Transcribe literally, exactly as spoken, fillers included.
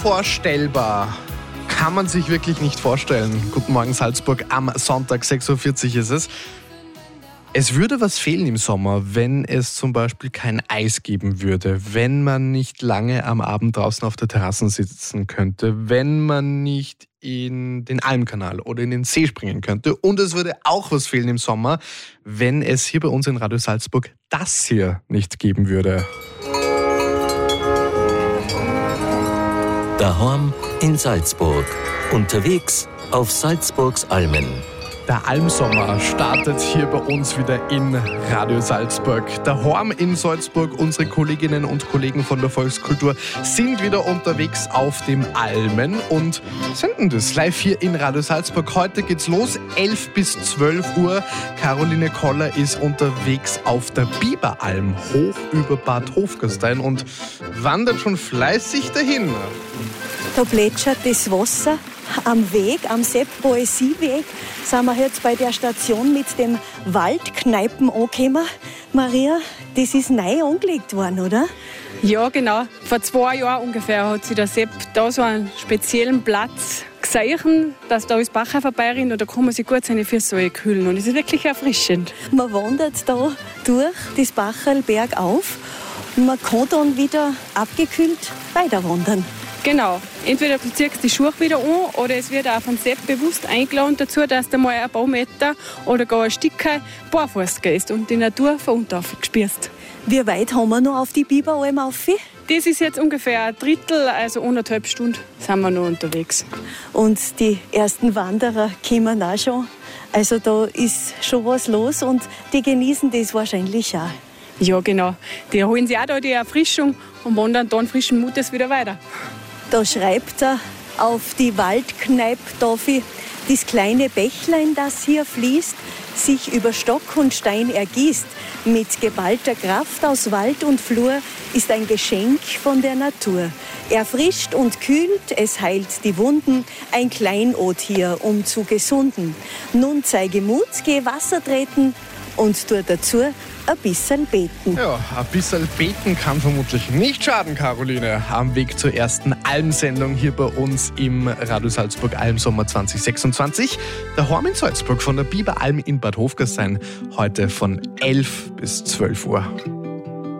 Unvorstellbar. Kann man sich wirklich nicht vorstellen. Guten Morgen Salzburg, am Sonntag sechs Uhr vierzig ist es. Es würde was fehlen im Sommer, wenn es zum Beispiel kein Eis geben würde, wenn man nicht lange am Abend draußen auf der Terrasse sitzen könnte, wenn man nicht in den Almkanal oder in den See springen könnte. Und es würde auch was fehlen im Sommer, wenn es hier bei uns in Radio Salzburg das hier nicht geben würde. Daheim in Salzburg. Unterwegs auf Salzburgs Almen. Der Almsommer startet hier bei uns wieder in Radio Salzburg. Daheim in Salzburg, unsere Kolleginnen und Kollegen von der Volkskultur sind wieder unterwegs auf dem Almen und senden das live hier in Radio Salzburg. Heute geht's los, elf bis zwölf Uhr. Caroline Koller ist unterwegs auf der Biberalm, hoch über Bad Hofgastein und wandert schon fleißig dahin. Da plätschert das Wasser. Am Weg, am Sepp-Poesieweg, sind wir jetzt bei der Station mit dem Waldkneipen angekommen. Maria, das ist neu angelegt worden, oder? Ja, genau. Vor zwei Jahren ungefähr hat sich der Sepp da so einen speziellen Platz gesehen, dass da alles Bacher vorbeirinnt und da kann man sich gut seine Füße kühlen. Und es ist wirklich erfrischend. Man wandert da durch das Bacherl bergauf und man kann dann wieder abgekühlt weiter wandern. Genau. Entweder du ziehst die Schuhe wieder an oder es wird auch von Sepp bewusst eingeladen dazu, dass du mal ein paar Meter oder gar ein Stück barfuß gehst und die Natur von unten spürst. Wie weit haben wir noch auf die Biberalm rauf? Das ist jetzt ungefähr ein Drittel, also anderthalb Stunden sind wir noch unterwegs. Und die ersten Wanderer kommen auch schon. Also da ist schon was los und die genießen das wahrscheinlich auch. Ja, genau. Die holen sich auch da die Erfrischung und wandern dann frischen Mutes wieder weiter. Da schreibt er auf die Waldkneip-Tafel, das kleine Bächlein, das hier fließt, sich über Stock und Stein ergießt, mit geballter Kraft aus Wald und Flur, ist ein Geschenk von der Natur. Erfrischt und kühlt, es heilt die Wunden, ein Kleinod hier, um zu gesunden. Nun zeige Mut, geh Wasser treten und tu dazu ein bisschen beten. Ja, ein bisschen beten kann vermutlich nicht schaden, Caroline. Am Weg zur ersten Almsendung hier bei uns im Radio Salzburg Almsommer zwanzig sechsundzwanzig. Daheim in Salzburg von der Biberalm in Bad Hofgastein. Heute von elf bis zwölf Uhr.